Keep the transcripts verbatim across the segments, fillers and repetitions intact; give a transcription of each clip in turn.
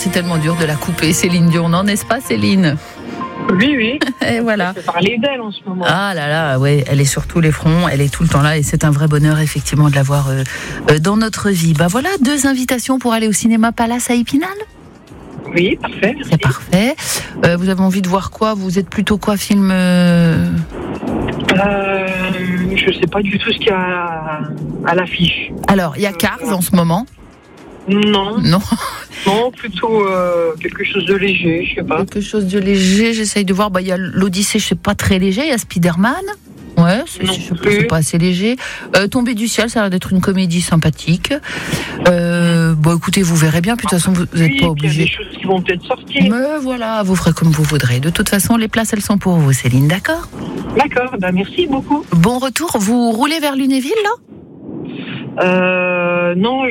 c'est tellement dur de la couper, Céline Dion, non, n'est-ce pas, Céline ? Oui, oui. Et voilà. Je peux parler d'elle en ce moment. Ah là là, ouais, elle est sur tous les fronts, elle est tout le temps là et c'est un vrai bonheur effectivement de l'avoir euh, euh, dans notre vie. Bah voilà, deux invitations pour aller au cinéma Palace à Épinal. Oui, parfait, merci. C'est parfait. Euh, vous avez envie de voir quoi ? Vous êtes plutôt quoi, film euh... euh, Je sais pas du tout ce qu'il y a à, à l'affiche. Alors, il y a Cars en ce moment. Non. Non. Non, plutôt euh, quelque chose de léger, je sais pas. Quelque chose de léger, j'essaye de voir. Bah, il y a l'Odyssée, je sais pas, très léger. Il y a Spider-Man. Ouais, c'est, non, c'est, c'est pas assez léger. Euh, Tombé du ciel, ça a l'air d'être une comédie sympathique. Euh, bon, écoutez, vous verrez bien. Puis de toute façon, vous n'êtes oui, pas obligé. Il y a des choses qui vont peut-être sortir. Mais voilà, vous ferez comme vous voudrez. De toute façon, les places, elles sont pour vous, Céline, d'accord ? D'accord, bah merci beaucoup. Bon retour. Vous roulez vers Lunéville, là ? Euh, non,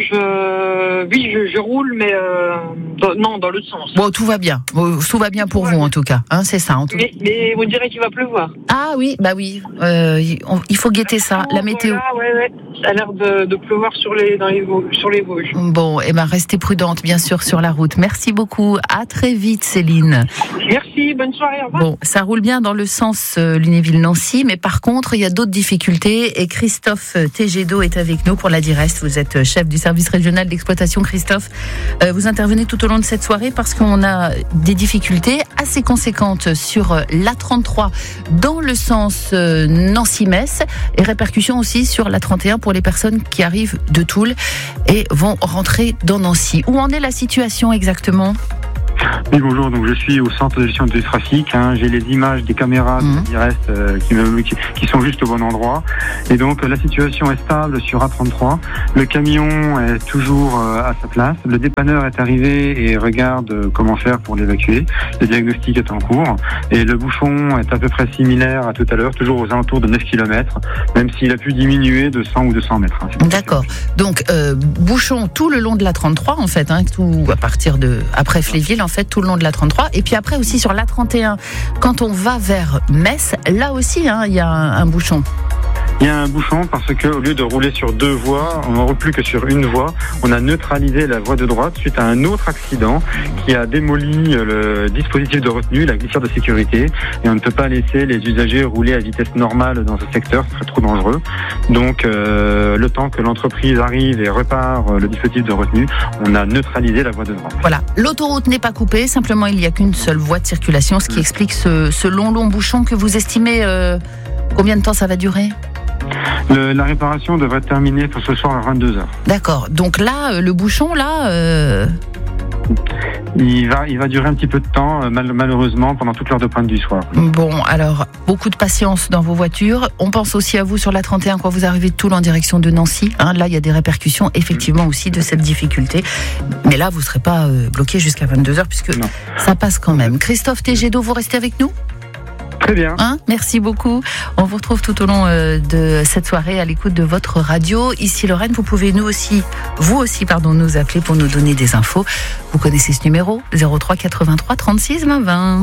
je, oui, je, je roule, mais euh, dans, non, dans l'autre sens. Bon, tout va bien. Tout va bien pour tout vous, bien. en tout cas. Hein, c'est ça, en tout mais, mais on dirait qu'il va pleuvoir. Ah oui, bah oui. Euh, il faut guetter ça. La météo. Voilà, ouais, ouais. Ça a l'air de, de pleuvoir sur les, dans les, sur les Vosges. Bon, eh ben, restez prudente, bien sûr, sur la route. Merci beaucoup. À très vite, Céline. Merci, bonne soirée, au revoir. Bon, ça roule bien dans le sens euh, Lunéville-Nancy, mais par contre, il y a d'autres difficultés et Christophe Tegedo est avec nous pour la Direst. Vous êtes chef du service régional d'exploitation, Christophe. Euh, vous intervenez tout au long de cette soirée parce qu'on a des difficultés assez conséquentes sur l'A trente-trois dans le sens euh, Nancy-Metz et répercussions aussi sur l'A trente et un pour les personnes qui arrivent de Toul et vont rentrer dans Nancy. Où en est la situation exactement ? Oui, bonjour, donc je suis au centre de gestion du trafic, hein. J'ai les images des caméras mmh. de Direst euh, qui, me, qui, qui sont juste au bon endroit. Et donc la situation est stable sur A trente-trois, le camion est toujours euh, à sa place, le dépanneur est arrivé et regarde euh, comment faire pour l'évacuer, le diagnostic est en cours, et le bouchon est à peu près similaire à tout à l'heure, toujours aux alentours de neuf kilomètres, même s'il a pu diminuer de cent ou deux cents mètres. Hein. D'accord, donc euh, bouchon tout le long de l'A trente-trois en fait, hein, tout à partir de, après Fléville en fait, tout le long de l'A trente-trois, et puis après aussi sur l'A trente et un, quand on va vers Metz, là aussi, hein, il y a un, un bouchon. Il y a un bouchon parce que au lieu de rouler sur deux voies, on n'en roule plus que sur une voie. On a neutralisé la voie de droite suite à un autre accident qui a démoli le dispositif de retenue, la glissière de sécurité, et on ne peut pas laisser les usagers rouler à vitesse normale dans ce secteur, ce serait trop dangereux. Donc euh, le temps que l'entreprise arrive et repart le dispositif de retenue, on a neutralisé la voie de droite. Voilà, l'autoroute n'est pas coupée, simplement il n'y a qu'une seule voie de circulation, ce qui mmh. explique ce, ce long long bouchon que vous estimez euh, combien de temps ça va durer ? Le, la réparation devrait être terminée pour ce soir à vingt-deux heures. D'accord. Donc là, le bouchon, là... Euh... Il va, il va durer un petit peu de temps, mal, malheureusement, pendant toute l'heure de pointe du soir. Bon, alors, beaucoup de patience dans vos voitures. On pense aussi à vous sur l'A trente et un quand vous arrivez de Toul en direction de Nancy. Hein, là, il y a des répercussions, effectivement, aussi de cette difficulté. Mais là, vous ne serez pas euh, bloqué jusqu'à vingt-deux heures, puisque non. Ça passe quand même. Christophe Tegedo, vous restez avec nous ? Très bien. Hein, merci beaucoup. On vous retrouve tout au long euh, de cette soirée à l'écoute de votre radio. Ici Lorraine, vous pouvez nous aussi, vous aussi, pardon, nous appeler pour nous donner des infos. Vous connaissez ce numéro, zéro trois quatre-vingt-trois trente-six vingt vingt.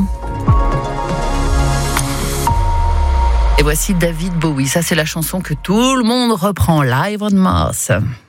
Et voici David Bowie. Ça, c'est la chanson que tout le monde reprend, Live on Mars.